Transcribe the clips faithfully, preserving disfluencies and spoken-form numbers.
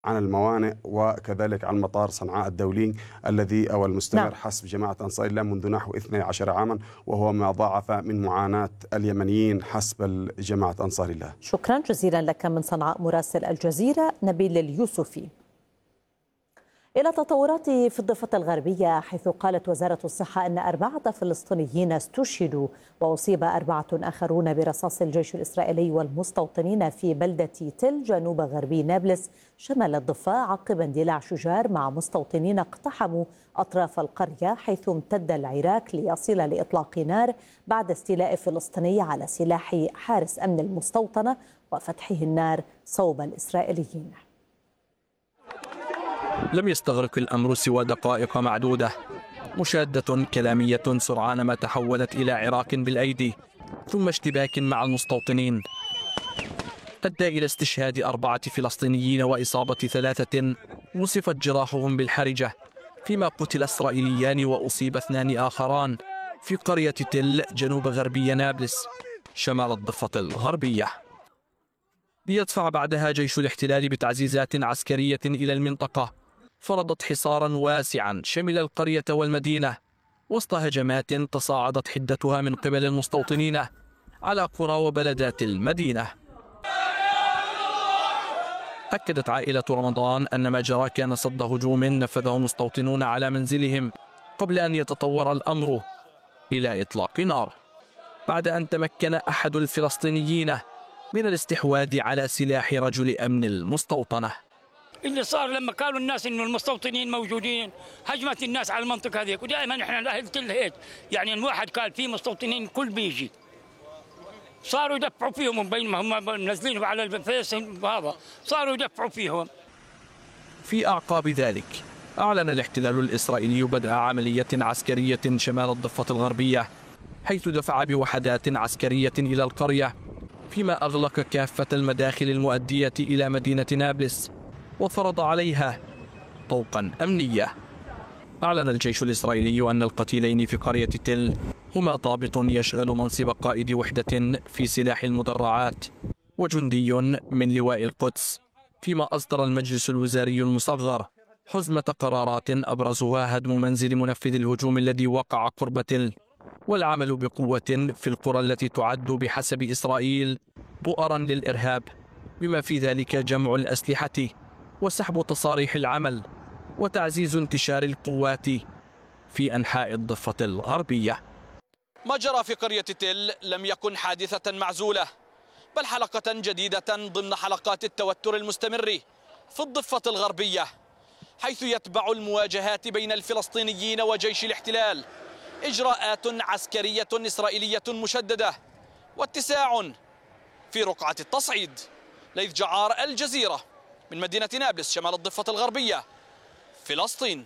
عن الموانئ وكذلك عن مطار صنعاء الدولي الذي أو المستمر نعم. حسب جماعة أنصار الله منذ نحو اثني عشر عاما، وهو ما ضاعف من معاناة اليمنيين حسب جماعة أنصار الله. شكرا جزيلا لك من صنعاء مراسل الجزيرة نبيل اليوسفي. إلى تطورات في الضفة الغربية، حيث قالت وزارة الصحة أن أربعة فلسطينيين استشهدوا وأصيب أربعة آخرون برصاص الجيش الإسرائيلي والمستوطنين في بلدة تل جنوب غربي نابلس شمال الضفة عقب اندلاع شجار مع مستوطنين اقتحموا أطراف القرية، حيث امتد العراك ليصل لإطلاق نار بعد استيلاء فلسطيني على سلاح حارس أمن المستوطنة وفتحه النار صوب الإسرائيليين. لم يستغرق الأمر سوى دقائق معدودة، مشادة كلامية سرعان ما تحولت إلى عراك بالأيدي ثم اشتباك مع المستوطنين أدى إلى استشهاد أربعة فلسطينيين وإصابة ثلاثة وصفت جراحهم بالحرجة، فيما قتل إسرائيليان وأصيب اثنان آخران في قرية تل جنوب غربي نابلس شمال الضفة الغربية. ليدفع بعدها جيش الاحتلال بتعزيزات عسكرية إلى المنطقة، فرضت حصارا واسعا شمل القرية والمدينة وسط هجمات تصاعدت حدتها من قبل المستوطنين على قرى وبلدات المدينة. أكدت عائلة رمضان أن ما جرى كان صد هجوم نفذه المستوطنون على منزلهم قبل أن يتطور الأمر إلى إطلاق نار، بعد أن تمكن أحد الفلسطينيين من الاستحواذ على سلاح رجل أمن المستوطنة. اللي صار لما قالوا الناس انه المستوطنين موجودين هجمت الناس على المنطقه هذيك، ودائما احنا الاهل تل هيك، يعني الواحد قال في مستوطنين كل بيجي صاروا يدفعوا فيهم بينما هم منزلينهم على الفيس وهذا صاروا يدفعوا فيهم. في أعقاب ذلك أعلن الاحتلال الإسرائيلي بدء عملية عسكرية شمال الضفة الغربية، حيث دفع بوحدات عسكرية إلى القرية، فيما أغلق كافة المداخل المؤدية إلى مدينة نابلس وفرض عليها طوقا أمنية. أعلن الجيش الإسرائيلي أن القتيلين في قرية تل هما ضابط يشغل منصب قائد وحدة في سلاح المدرعات وجندي من لواء القدس، فيما أصدر المجلس الوزاري المصغر حزمة قرارات أبرزها هدم منزل منفذ الهجوم الذي وقع قرب تل والعمل بقوة في القرى التي تعد بحسب إسرائيل بؤرا للإرهاب، بما في ذلك جمع الأسلحة وسحب تصاريح العمل وتعزيز انتشار القوات في أنحاء الضفة الغربية. ما جرى في قرية تل لم يكن حادثة معزولة، بل حلقة جديدة ضمن حلقات التوتر المستمر في الضفة الغربية، حيث يتبع المواجهات بين الفلسطينيين وجيش الاحتلال إجراءات عسكرية إسرائيلية مشددة واتساع في رقعة التصعيد. ليث جعار، الجزيرة، من مدينة نابلس شمال الضفة الغربية، فلسطين.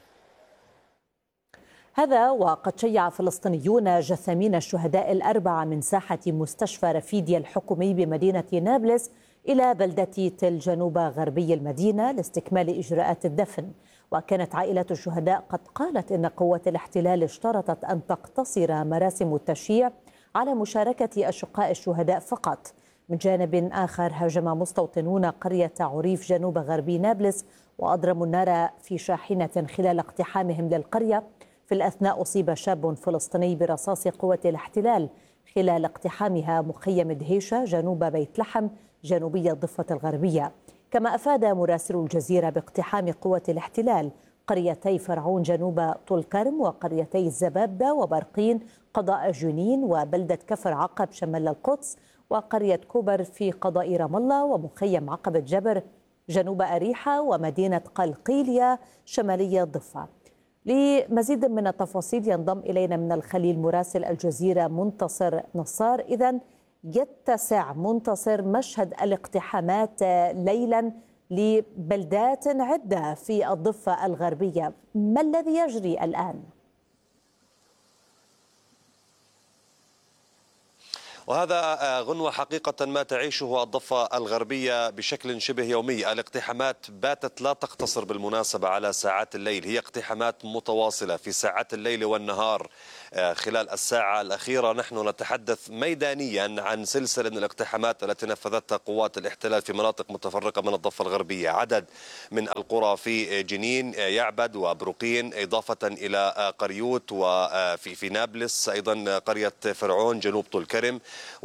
هذا وقد شيع فلسطينيون جثامين الشهداء الأربعة من ساحة مستشفى رفيديا الحكومي بمدينة نابلس إلى بلدة تل جنوب غربي المدينة لاستكمال إجراءات الدفن. وكانت عائلة الشهداء قد قالت إن قوات الاحتلال اشترطت أن تقتصر مراسم التشييع على مشاركة أشقاء الشهداء فقط. من جانب آخر هاجم مستوطنون قرية عريف جنوب غربي نابلس وأضرموا النار في شاحنة خلال اقتحامهم للقرية. في الأثناء أصيب شاب فلسطيني برصاص قوة الاحتلال خلال اقتحامها مخيم دهيشة جنوب بيت لحم جنوبي الضفة الغربية. كما أفاد مراسل الجزيرة باقتحام قوة الاحتلال قريتي فرعون جنوب طول كرم وقريتي الزبابدة وبرقين قضاء جنين وبلدة كفر عقب شمال القدس وقرية كوبر في قضاء رام الله ومخيم عقبة جبر جنوب أريحة ومدينة قلقيلية شمالية الضفة. لمزيد من التفاصيل ينضم إلينا من الخليل مراسل الجزيرة منتصر نصار. إذن يتسع منتصر مشهد الاقتحامات ليلا لبلدات عدة في الضفة الغربية، ما الذي يجري الآن؟ وهذا غنوة حقيقة ما تعيشه الضفة الغربية بشكل شبه يومي. الاقتحامات باتت لا تقتصر بالمناسبة على ساعات الليل، هي اقتحامات متواصلة في ساعات الليل والنهار. خلال الساعة الأخيرة نحن نتحدث ميدانيا عن سلسلة من الاقتحامات التي نفذتها قوات الاحتلال في مناطق متفرقة من الضفة الغربية. عدد من القرى في جنين، يعبد وبروقين، إضافة إلى قريوت وفي في نابلس، أيضا قرية فرعون جنوب طول كرم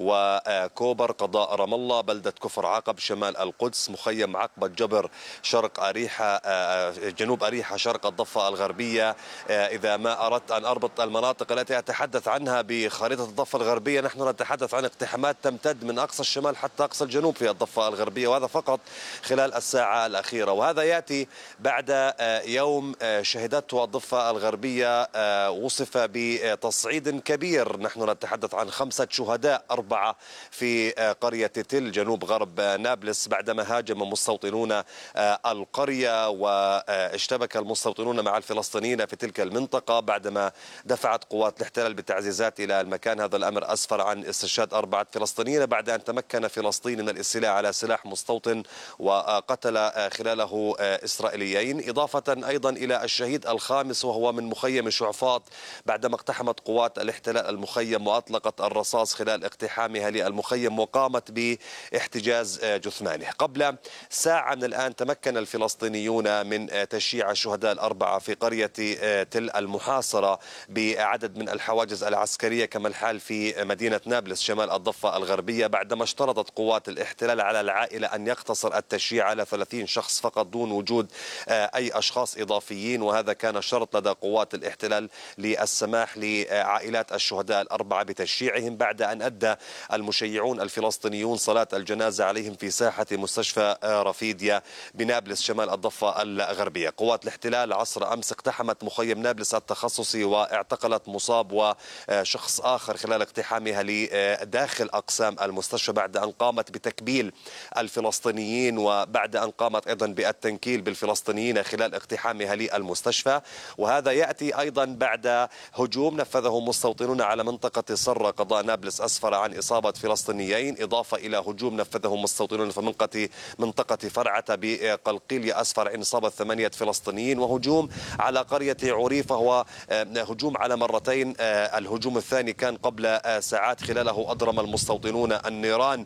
وكوبر قضاء رام الله، بلدة كفر عقب شمال القدس، مخيم عقبة جبر شرق أريحة جنوب أريحة شرق الضفة الغربية. إذا ما أردت أن أربط المناطق التي أتحدث عنها بخريطة الضفة الغربية، نحن نتحدث عن اقتحامات تمتد من أقصى الشمال حتى أقصى الجنوب في الضفة الغربية، وهذا فقط خلال الساعة الأخيرة. وهذا يأتي بعد يوم شهدته الضفة الغربية وصف بتصعيد كبير. نحن نتحدث عن خمسة شهداء، أربعة في قرية تل جنوب غرب نابلس بعدما هاجم مستوطنون القرية واشتبك المستوطنون مع الفلسطينيين في تلك المنطقة بعدما دفعت قوات الاحتلال بالتعزيزات إلى المكان. هذا الأمر أسفر عن استشهاد أربعة فلسطينيين بعد أن تمكن فلسطين من الاستيلاء على سلاح مستوطن وقتل خلاله إسرائيليين، إضافة أيضا إلى الشهيد الخامس وهو من مخيم شعفاط بعدما اقتحمت قوات الاحتلال المخيم وأطلقت الرصاص خلال اقتحامها للمخيم وقامت باحتجاز جثمانه. قبل ساعة من الآن تمكن الفلسطينيون من تشييع الشهداء الأربعة في قرية تل المحاصرة بعدد من الحواجز العسكرية كما الحال في مدينة نابلس شمال الضفة الغربية، بعدما اشترطت قوات الاحتلال على العائلة أن يقتصر التشييع على ثلاثين شخص فقط دون وجود أي أشخاص إضافيين. وهذا كان شرط لدى قوات الاحتلال للسماح لعائلات الشهداء الأربعة بتشييعهم بعد أن أدى المشيعون الفلسطينيون صلاة الجنازة عليهم في ساحة مستشفى رفيديا بنابلس شمال الضفة الغربية. قوات الاحتلال عصر أمس اقتحمت مخيم نابلس التخصصي واعتقلت مصاب وشخص آخر خلال اقتحامها لداخل أقسام المستشفى بعد أن قامت بتكبيل الفلسطينيين وبعد أن قامت أيضا بالتنكيل بالفلسطينيين خلال اقتحامها للمستشفى. وهذا يأتي أيضا بعد هجوم نفذه مستوطنون على منطقة صرة قضاء نابلس أسفر عن إصابة فلسطينيين، إضافة إلى هجوم نفذه مستوطنون في منطقة منطقة فرعة بقلقيلية أسفر عن إصابة ثمانية فلسطينيين، وهجوم على قرية عريفة هو هجوم على مرتين. الهجوم الثاني كان قبل ساعات خلاله أضرم المستوطنون النيران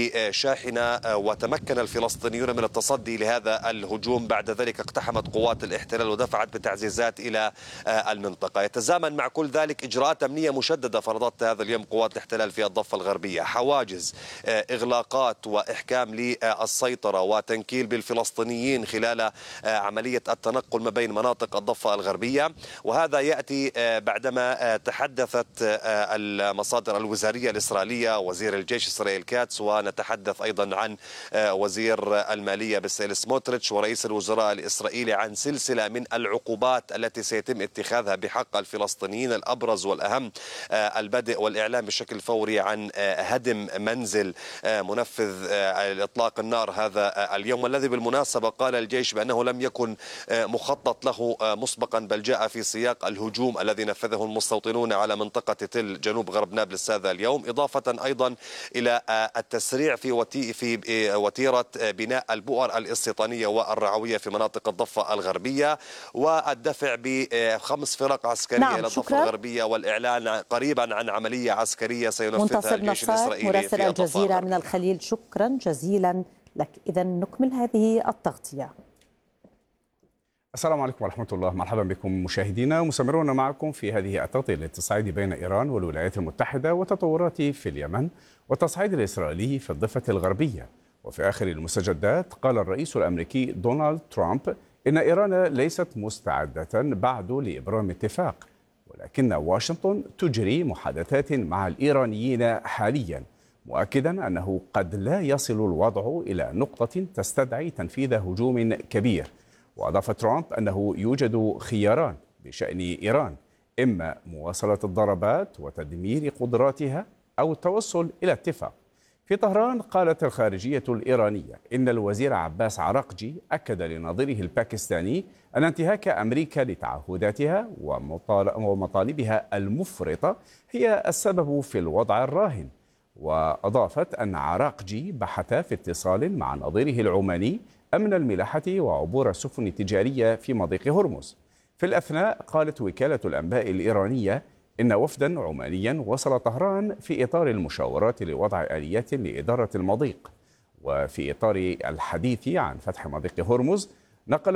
بشاحنة وتمكن الفلسطينيون من التصدي لهذا الهجوم. بعد ذلك اقتحمت قوات الاحتلال ودفعت بتعزيزات إلى المنطقة. يتزامن مع كل ذلك إجراءات أمنية مشددة فرضتها هذا اليوم قوات الاحتلال في الضفة الغربية، حواجز، إغلاقات وإحكام للسيطرة وتنكيل بالفلسطينيين خلال عملية التنقل ما بين مناطق الضفة الغربية. وهذا يأتي بعدما تحدثت المصادر الوزارية الإسرائيلية وزير الجيش إسرائيل كاتس، ونتحدث أيضا عن وزير المالية بسيل سموتريتش ورئيس الوزراء الإسرائيلي عن سلسلة من العقوبات التي سيتم اتخاذها بحق الفلسطينيين. الأبرز والأهم البدء والإعلام بشكل فوري عن هدم منزل منفذ إطلاق النار هذا اليوم، والذي بالمناسبة قال الجيش بأنه لم يكن مخطط له مسبقا بل جاء في سياق الهجوم الذي نفذه المستوطنون على منطقة تل جنوب غرب نابلس هذا اليوم، إضافة أيضا إلى التسريع في وتي في وتيرة بناء البؤر الاستيطانية والرعوية في مناطق الضفة الغربية والدفع بخمس فرق عسكرية نعم إلى الضفة الغربية والإعلان قريبا عن عملية عسكرية سينفذها الجيش الإسرائيلي مراسل الجزيرة من الخليل، شكرا جزيلا لك. إذا نكمل هذه التغطية. السلام عليكم ورحمة الله، مرحبا بكم مشاهدينا، مستمرون معكم في هذه التغطية للتصعيد بين إيران والولايات المتحدة وتطورات في اليمن والتصعيد الإسرائيلي في الضفة الغربية. وفي آخر المستجدات قال الرئيس الأمريكي دونالد ترامب إن إيران ليست مستعدة بعد لإبرام اتفاق، ولكن واشنطن تجري محادثات مع الإيرانيين حاليا، مؤكدا أنه قد لا يصل الوضع إلى نقطة تستدعي تنفيذ هجوم كبير. وأضاف ترامب أنه يوجد خياران بشأن إيران، إما مواصلة الضربات وتدمير قدراتها أو التوصل إلى اتفاق. في طهران قالت الخارجية الإيرانية إن الوزير عباس عراقجي أكد لنظيره الباكستاني أن انتهاك أمريكا لتعهداتها ومطالبها المفرطة هي السبب في الوضع الراهن. وأضافت أن عراقجي بحث في اتصال مع نظيره العماني أمن الملاحة وعبور السفن التجارية في مضيق هرمز. في الأثناء قالت وكالة الأنباء الإيرانية إن وفدا عمانيا وصل طهران في إطار المشاورات لوضع آليات لإدارة المضيق. وفي إطار الحديث عن فتح مضيق هرمز، نقل